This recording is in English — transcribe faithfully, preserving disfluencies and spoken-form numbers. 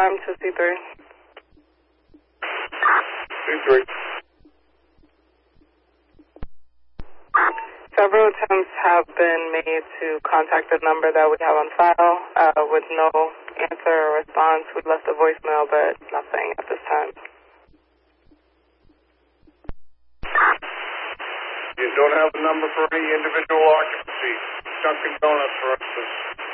alarm to C three. C three. Several attempts have been made to contact the number that we have on file uh, with no answer or response. We left a voicemail, but nothing at this time. You don't have a number for any individual occupancy. Dunkin' Donuts, for instance.